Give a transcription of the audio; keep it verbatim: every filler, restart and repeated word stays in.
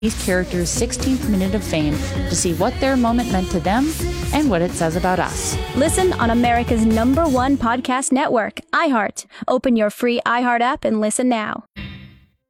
these characters' sixteenth minute of fame to see what their moment meant to them and what it says about us. Listen on America's number one podcast network, iHeart. Open your free iHeart app and listen now.